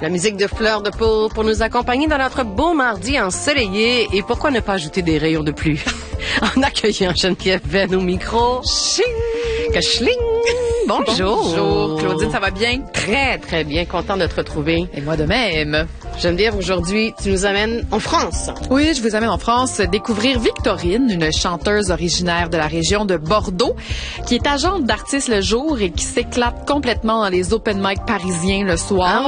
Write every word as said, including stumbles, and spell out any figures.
La musique de Fleur de Peau pour nous accompagner dans notre beau mardi ensoleillé. Et pourquoi ne pas ajouter des rayons de pluie? En accueillant Geneviève Venn au micro. Ching! Kachling! Bonjour! Bonjour! Claudine, ça va bien? Très, très bien. Content de te retrouver. Et moi de même. Geneviève, aujourd'hui, tu nous amènes en France. Oui, je vous amène en France découvrir Victorine, une chanteuse originaire de la région de Bordeaux, qui est agente d'artistes le jour et qui s'éclate complètement dans les open mic parisiens le soir.